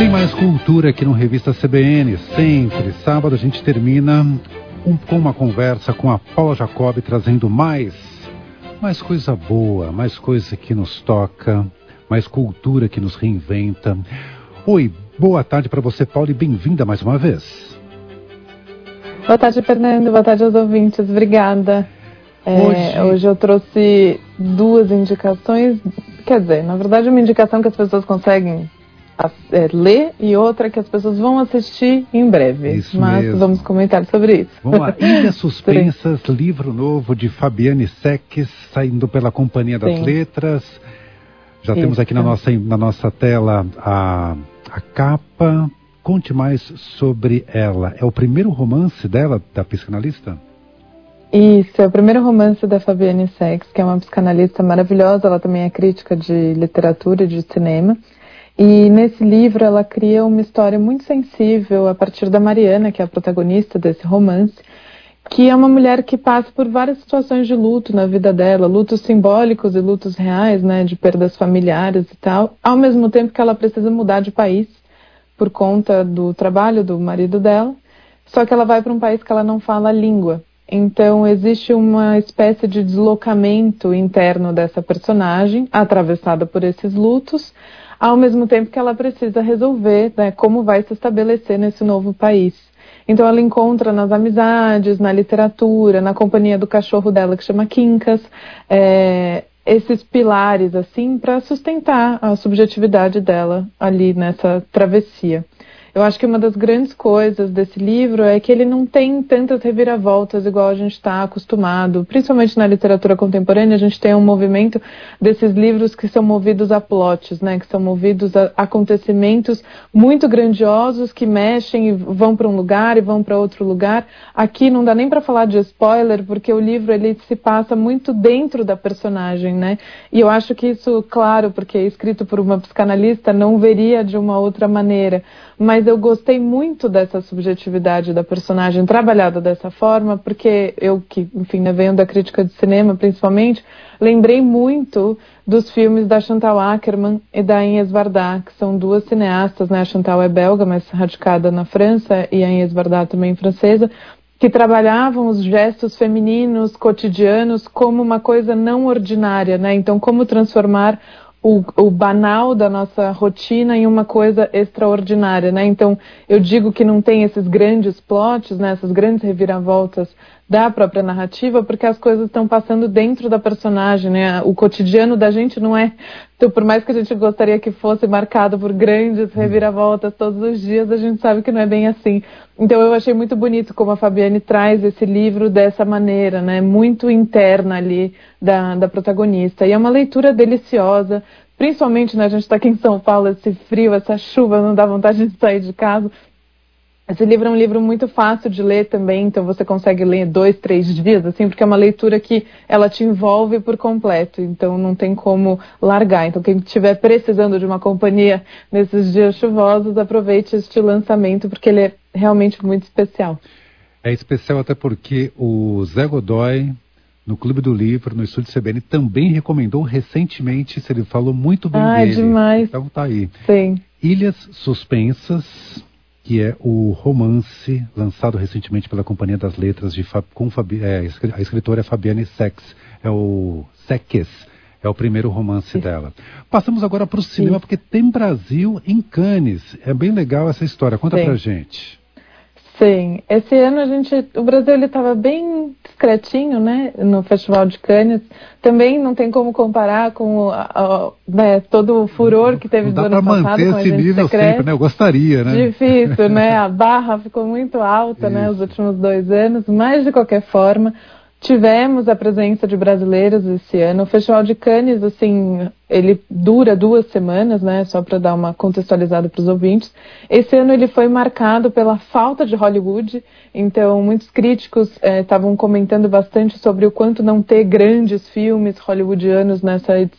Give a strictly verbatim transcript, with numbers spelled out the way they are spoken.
Tem mais cultura aqui no Revista C B N. Sempre, sábado, a gente termina um, com uma conversa com a Paula Jacob, trazendo mais, mais coisa boa, mais coisa que nos toca, mais cultura que nos reinventa. Oi, boa tarde para você, Paula, e bem-vinda mais uma vez. Boa tarde, Fernando. Boa tarde aos ouvintes. Obrigada. É, hoje... hoje eu trouxe duas indicações, quer dizer, na verdade uma indicação que as pessoas conseguem é, ler e outra que as pessoas vão assistir em breve. Isso Mas mesmo. Vamos comentar sobre isso. Vamos lá. Ilhas Suspensas, livro novo de Fabiane Seques, saindo pela Companhia das Sim. Letras. Já isso. Temos aqui na nossa, na nossa tela a, a capa. Conte mais sobre ela. É o primeiro romance dela, da psicanalista? Isso, é o primeiro romance da Fabiane Seques, que é uma psicanalista maravilhosa. Ela também é crítica de literatura e de cinema. E nesse livro ela cria uma história muito sensível a partir da Mariana, que é a protagonista desse romance, que é uma mulher que passa por várias situações de luto na vida dela, lutos simbólicos e lutos reais, né, de perdas familiares e tal, ao mesmo tempo que ela precisa mudar de país por conta do trabalho do marido dela, só que ela vai para um país que ela não fala a língua. Então existe uma espécie de deslocamento interno dessa personagem, atravessada por esses lutos, ao mesmo tempo que ela precisa resolver, né, como vai se estabelecer nesse novo país. Então ela encontra nas amizades, na literatura, na companhia do cachorro dela que chama Quincas, é, esses pilares assim para sustentar a subjetividade dela ali nessa travessia. Eu acho que uma das grandes coisas desse livro é que ele não tem tantas reviravoltas igual a gente está acostumado. Principalmente na literatura contemporânea, a gente tem um movimento desses livros que são movidos a plots, né? Que são movidos a acontecimentos muito grandiosos que mexem e vão para um lugar e vão para outro lugar. Aqui não dá nem para falar de spoiler, porque o livro ele se passa muito dentro da personagem, né? E eu acho que isso, claro, porque é escrito por uma psicanalista, não veria de uma outra maneira. Mas eu gostei muito dessa subjetividade da personagem trabalhada dessa forma, porque eu, que, enfim, né, venho da crítica de cinema, principalmente, lembrei muito dos filmes da Chantal Akerman e da Inês Varda, que são duas cineastas, né? A Chantal é belga, mas radicada na França, e a Inês Varda também francesa, que trabalhavam os gestos femininos cotidianos como uma coisa não ordinária, né? Então, como transformar O, o banal da nossa rotina em uma coisa extraordinária, né? Então, eu digo que não tem esses grandes plots, né? Essas grandes reviravoltas da própria narrativa, porque as coisas estão passando dentro da personagem, né? O cotidiano da gente não é... Então, por mais que a gente gostaria que fosse marcado por grandes reviravoltas todos os dias, a gente sabe que não é bem assim. Então, eu achei muito bonito como a Fabiane traz esse livro dessa maneira, né? Muito interna ali da, da protagonista. E é uma leitura deliciosa, principalmente, né? A gente está aqui em São Paulo, esse frio, essa chuva, não dá vontade de sair de casa. Esse livro é um livro muito fácil de ler também, então você consegue ler dois, três dias, assim, porque é uma leitura que ela te envolve por completo, então não tem como largar. Então quem estiver precisando de uma companhia nesses dias chuvosos, aproveite este lançamento, porque ele é realmente muito especial. É especial até porque o Zé Godoy, no Clube do Livro, no Estúdio C B N, também recomendou recentemente, ele falou muito bem ah, dele. Ah, demais. Então tá aí. Sim. Ilhas Suspensas, que é o romance lançado recentemente pela Companhia das Letras, de, com Fabi, é, a escritora é Fabiane Seques, é o Seques, é o primeiro romance Sim. dela. Passamos agora para o cinema, Sim. porque tem Brasil em Cannes. É bem legal essa história, conta Sim. pra gente. Sim, esse ano a gente, o Brasil ele estava bem discretinho, né, no Festival de Cannes. Também não tem como comparar com o, a, a, né, todo o furor que teve do ano passado com a Agente nível Secreto. Sempre, né? Eu gostaria, né? Difícil, né? A barra ficou muito alta, Isso. né, os últimos dois anos, mas de qualquer forma tivemos a presença de brasileiros esse ano. O Festival de Cannes, assim, ele dura duas semanas, né, só para dar uma contextualizada para os ouvintes. Esse ano ele foi marcado pela falta de Hollywood, então muitos críticos estavam eh, comentando bastante sobre o quanto não ter grandes filmes hollywoodianos nessa,